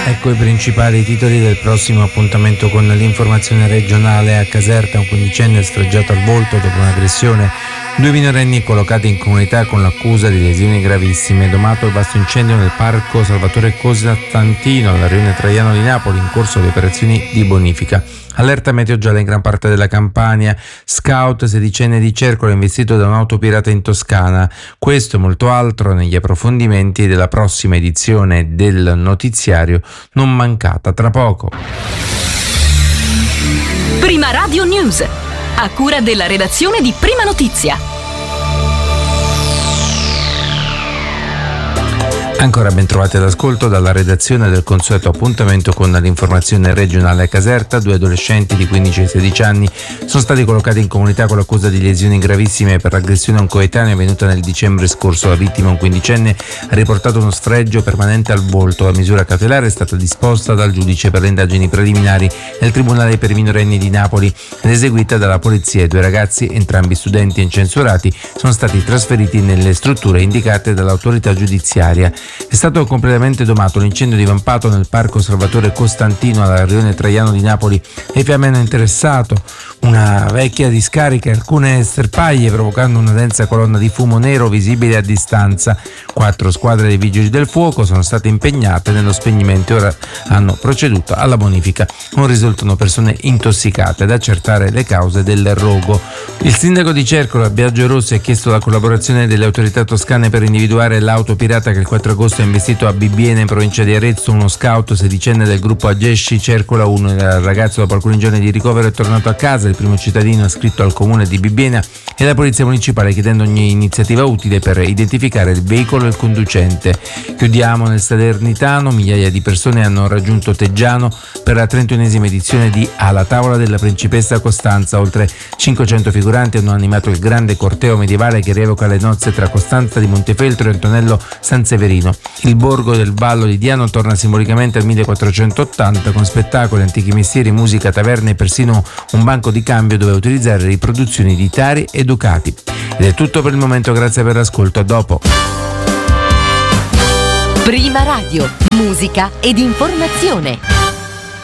Ecco i principali titoli del prossimo appuntamento con l'informazione regionale. A Caserta un quindicenne sfregiato al volto dopo un'aggressione, 2 minorenni collocati in comunità con l'accusa di lesioni gravissime. Domato il vasto incendio nel parco Salvatore Costantino alla rione Traiano di Napoli, in corso le operazioni di bonifica. Allerta meteo gialla in gran parte della Campania. Scout sedicenne di Cercola investito da un'auto pirata in Toscana. Questo e molto altro negli approfondimenti della prossima edizione del notiziario non mancata tra poco. Prima Radio News, a cura della redazione di Prima Notizia. Ancora ben trovati all'ascolto dalla redazione del consueto appuntamento con l'informazione regionale. A Caserta 2 adolescenti di 15 e 16 anni sono stati collocati in comunità con l'accusa di lesioni gravissime per l'aggressione a un coetaneo avvenuta nel dicembre scorso. La vittima, un quindicenne, ha riportato uno sfregio permanente al volto. La misura cautelare è stata disposta dal giudice per le indagini preliminari nel Tribunale per i minorenni di Napoli ed eseguita dalla polizia. I 2 ragazzi, entrambi studenti e incensurati, sono stati trasferiti nelle strutture indicate dall'autorità giudiziaria. È stato completamente domato l'incendio divampato nel parco Salvatore Costantino alla rione Traiano di Napoli. Le fiamme hanno interessato una vecchia discarica e alcune sterpaglie, provocando una densa colonna di fumo nero visibile a distanza. 4 squadre dei vigili del fuoco sono state impegnate nello spegnimento e ora hanno proceduto alla bonifica. Non risultano persone intossicate. Ad accertare le cause del rogo. Il sindaco di Cercola, Biagio Rossi, ha chiesto la collaborazione delle autorità toscane per individuare l'auto pirata che il 4 agosto ha investito a Bibbiena, in provincia di Arezzo, uno scout sedicenne del gruppo Agesci Cercola 1. Il ragazzo, dopo alcuni giorni di ricovero, è tornato a casa. Il primo cittadino ha scritto al comune di Bibbiena e alla polizia municipale chiedendo ogni iniziativa utile per identificare il veicolo e il conducente. Chiudiamo nel Salernitano. Migliaia di persone hanno raggiunto Teggiano per la 31esima edizione di Alla tavola della principessa Costanza. Oltre 500 figuranti hanno animato il grande corteo medievale che rievoca le nozze tra Costanza di Montefeltro e Antonello Sanseverino. Il borgo del Vallo di Diano torna simbolicamente al 1480 con spettacoli, antichi mestieri, musica, taverne e persino un banco di cambio dove utilizzare riproduzioni di Tari e Ducati. Ed è tutto per il momento, grazie per l'ascolto, a dopo. Prima Radio, musica ed informazione.